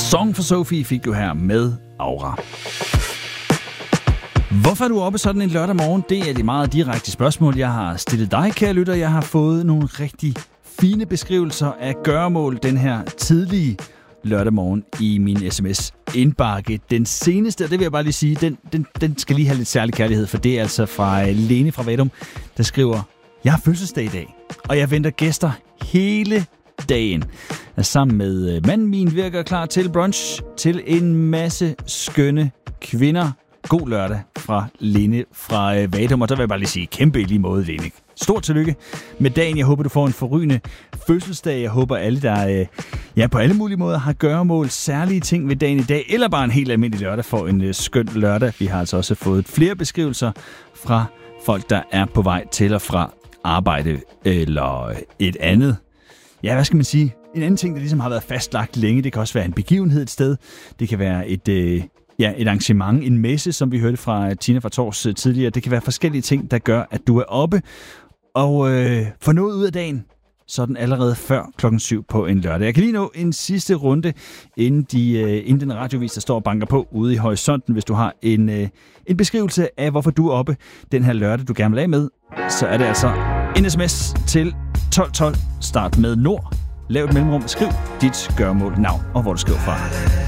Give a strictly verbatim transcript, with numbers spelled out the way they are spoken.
Song for Sophie fik du her med Aura. Hvorfor er du oppe sådan en lørdag morgen? Det er det meget direkte spørgsmål, jeg har stillet dig, kære lytter. Jeg har fået nogle rigtig fine beskrivelser af gøremål den her tidlige lørdag morgen i min sms-indbakke. Den seneste, og det vil jeg bare lige sige, den, den, den skal lige have lidt særlig kærlighed, for det er altså fra Lene fra Vadum, der skriver: jeg har fødselsdag i dag, og jeg venter gæster hele dagen. Jeg er sammen med manden min virker klar til brunch til en masse skønne kvinder. God lørdag fra Lene fra Vadum, og der vil jeg bare lige sige kæmpe i lige måde, Lene. Stort tillykke med dagen. Jeg håber, du får en forrygende fødselsdag. Jeg håber, alle, der ja, på alle mulige måder har gøremål, særlige ting ved dagen i dag, eller bare en helt almindelig lørdag, får en skøn lørdag. Vi har altså også fået flere beskrivelser fra folk, der er på vej til og fra arbejde eller et andet. Ja, hvad skal man sige? En anden ting, der ligesom har været fastlagt længe, det kan også være en begivenhed et sted. Det kan være et... Øh, Ja, et arrangement, en messe, som vi hørte fra Tina fra Tors tidligere. Det kan være forskellige ting, der gør, at du er oppe og øh, får noget ud af dagen, sådan allerede før klokken syv på en lørdag. Jeg kan lige nå en sidste runde, inden, de, øh, inden den radiovis, der står og banker på ude i horisonten. Hvis du har en, øh, en beskrivelse af, hvorfor du er oppe den her lørdag, du gerne vil af med, så er det altså en sms til tolv tolv. Start med Nord. Lav et mellemrum, skriv dit gøremål, navn og hvor du skriver fra.